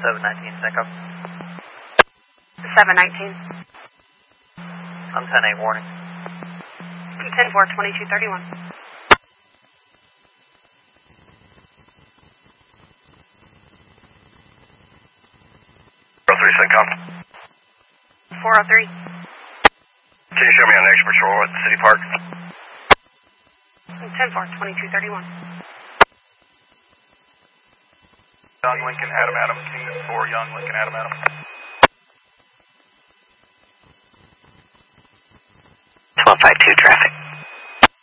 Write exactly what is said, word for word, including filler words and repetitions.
seven nineteen, Echo. seven nineteen. I'm ten eight, warning. ten four, twenty-two thirty-one. four oh three, Syncom. four oh three. Can you show me on extra patrol at City Park? ten four, twenty-two thirty-one. Young Lincoln, Adam Adam, Kingdom four, Young Lincoln, Adam Adam.